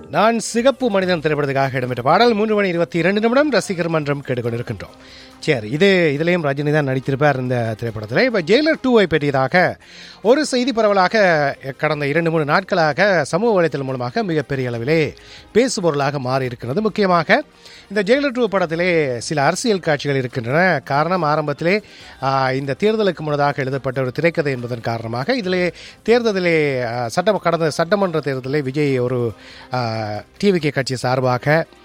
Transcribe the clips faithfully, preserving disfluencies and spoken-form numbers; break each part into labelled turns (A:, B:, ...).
A: நான் சிகப்பு மனிதன் திரைப்படத்துக்காக இடம்பெற்ற பாடல் மூன்று மணி இருபத்தி இரண்டு நிமிடம் ரசிகர் மன்றம் கேட்டுக்கொண்டிருக்கின்றோம். சரி, இது இதுலேயும் ரஜினி தான் நடித்திருப்பார் இந்த திரைப்படத்தில். இப்போ ஜெயிலர் டூவை பற்றியதாக ஒரு செய்தி பரவலாக கடந்த இரண்டு மூணு நாட்களாக சமூக வலைத்தளம் மூலமாக மிகப்பெரிய அளவிலே பேசுபொருளாக மாறி இருக்கிறது. முக்கியமாக இந்த ஜெயிலர் டூ படத்திலே சில அரசியல் காட்சிகள் இருக்கின்றன. காரணம், ஆரம்பத்திலே இந்த தேர்தலுக்கு முன்னதாக எழுதப்பட்ட ஒரு திரைக்கதை என்பதன் காரணமாக இதிலே தேர்தலிலே சட்ட கடந்த சட்டமன்ற தேர்தலில் விஜய் ஒரு டிவிகே கட்சி சார்பாக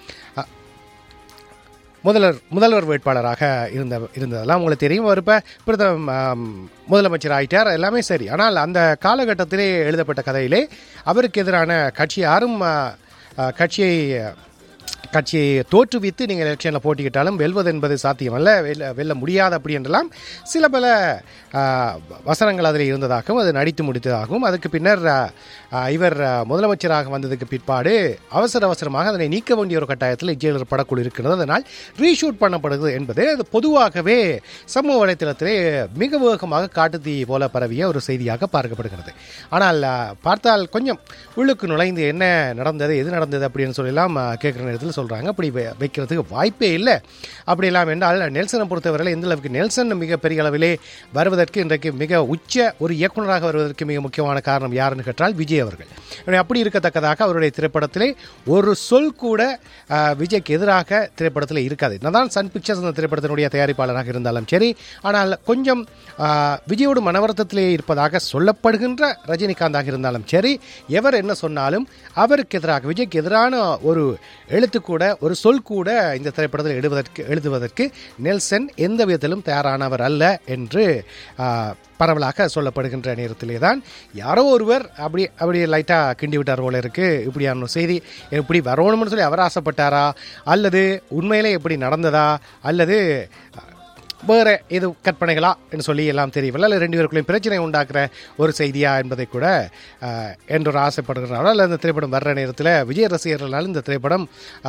A: முதல்வர் முதல்வர் வேட்பாளராக இருந்த இருந்ததெல்லாம் உங்களுக்கு தெரியும். அவர் இப்போ பிரதம முதலமைச்சர் ஆகிட்டார், எல்லாமே சரி. ஆனால் அந்த காலகட்டத்திலே எழுதப்பட்ட கதையிலே அவருக்கு எதிரான கட்சி யாரும் கட்சியை கட்சியை தோற்றுவித்து நீங்கள் எலெக்ஷனில் போட்டிக்கிட்டாலும் வெல்வது என்பது சாத்தியமல்ல, வெல்ல வெல்ல முடியாது அப்படி என்றெல்லாம் சில பல வசனங்கள் அதில் இருந்ததாகவும் அது நடித்து முடித்ததாகவும் அதுக்கு பின்னர் இவர் முதலமைச்சராக வந்ததுக்கு பிற்பாடு அவசர அவசரமாக அதனை நீக்க வேண்டிய ஒரு கட்டாயத்தில் ஜெயிலர் படக்குழு இருக்கிறது. அதனால் ரீஷூட் பண்ணப்படுது என்பது அது பொதுவாகவே சமூக வலைத்தளத்திலே மிக வேகமாக காட்டுத்தீ போல பரவிய ஒரு செய்தியாக பார்க்கப்படுகிறது. ஆனால் பார்த்தால் கொஞ்சம் உள்ளுக்கு நுழைந்து என்ன நடந்தது எது நடந்தது அப்படின்னு சொல்லலாம் கேட்குற நேரத்தில் சொல்கிறாங்க அப்படி வைக்கிறதுக்கு வாய்ப்பே இல்லை. அப்படியெல்லாம் என்றால் நெல்சனை பொறுத்தவரையில் எந்த அளவுக்கு நெல்சன் மிகப்பெரிய அளவிலே வருவதற்கு இன்றைக்கு மிக உச்ச ஒரு இயக்குநராக வருவதற்கு மிக முக்கியமான காரணம் யாருன்னு கேட்டால் விஜய் அவர்கள். அப்படி இருக்கத்தக்கதாக அவருடைய திரைப்படத்திலே ஒரு சொல் கூட விஜய்க்கு எதிராக திரைப்படத்தில் இருக்காது. என்னதான் சன் பிக்சர்ஸ் அந்த திரைப்படத்தினுடைய தயாரிப்பாளராக இருந்தாலும் சரி, ஆனால் கொஞ்சம் விஜயோடு மனவருத்தத்திலே இருப்பதாக சொல்லப்படுகின்ற ரஜினிகாந்தாக இருந்தாலும் சரி, எவர் என்ன சொன்னாலும் அவருக்கு எதிராக விஜய்க்கு எதிரான ஒரு எழுத்து கூட ஒரு சொல் கூட இந்த திரைப்படத்தில் எழுதுவதற்கு எழுதுவதற்கு நெல்சன் எந்த விதத்திலும் தயாரானவர் அல்ல என்று பரவலாக சொல்லப்படுகின்ற நேரத்திலே தான் யாரோ ஒருவர் அப்படி அப்படி லைட்டாக கிண்டி விட்டார் போல இருக்கு. இப்படியான செய்தி எப்படி வரணும்னு சொல்லி அவர் ஆசைப்பட்டாரா, அல்லது உண்மையிலே எப்படி நடந்ததா, அல்லது வேறு எது கற்பனைகளா என்று சொல்லி எல்லாம் தெரியவில்லை. அல்லது ரெண்டு பேருக்குள்ளேயும் பிரச்சனை உண்டாக்குற ஒரு செய்தியா என்பதை கூட என்றொரு ஆசைப்படுகிறாரோ, அல்லது அந்த திரைப்படம் வர்ற நேரத்தில் விஜய் ரசிகர்களால் இந்த திரைப்படம்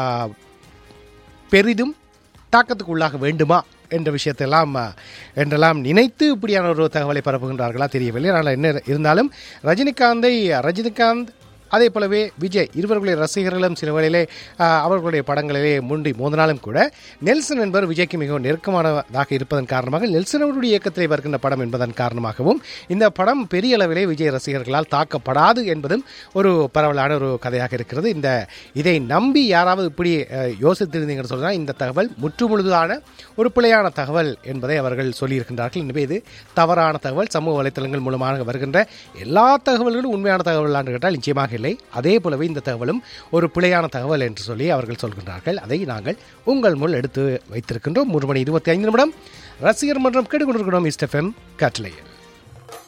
A: பெரிதும் தாக்கத்துக்கு உள்ளாக வேண்டுமா என்ற விஷயத்தெல்லாம் என்றெல்லாம் நினைத்து இப்படியான ஒரு தகவலை பரப்புகின்றார்களா தெரியவில்லை. ஆனால் என்ன இருந்தாலும் ரஜினிகாந்தை ரஜினிகாந்த் அதே போலவே விஜய் இருவர்களுடைய ரசிகர்களும் சில வேளையிலே அவர்களுடைய படங்களிலே முண்டி மோதினாலும் கூட நெல்சன் என்பவர் விஜய்க்கு மிகவும் நெருக்கமானதாக இருப்பதன் காரணமாக நெல்சன் அவருடைய இயக்கத்திலே வருகின்ற படம் என்பதன் காரணமாகவும் இந்த படம் பெரிய அளவிலே விஜய் ரசிகர்களால் தாக்கப்படாது என்பதும் ஒரு பரவலான ஒரு கதையாக இருக்கிறது. இந்த இதை நம்பி யாராவது இப்படி யோசித்திருந்தீங்கன்னு சொன்னால் இந்த தகவல் முற்றுமுழுதான ஒரு பிழையான தகவல் என்பதை அவர்கள் சொல்லியிருக்கின்றார்கள். எனவே இது தவறான தகவல். சமூக வலைத்தளங்கள் மூலமாக வருகின்ற எல்லா தகவல்களும் உண்மையான தகவல் கேட்டால் நிச்சயமாக இல்லை. அதே போலவே இந்த தகவலும் ஒரு பிழையான தகவல் என்று சொல்லி அவர்கள் சொல்கின்றார்கள். அதை நாங்கள் உங்கள் முன் எடுத்து வைத்திருக்கின்றோம். மூன்று மணி இருபத்தி ஐந்து நிமிடம் ரசிகர் மன்றம் கேட்டுக்கொண்டிருக்கிறோம். இஸ்ட் எஃப்எம் காற்றலையில்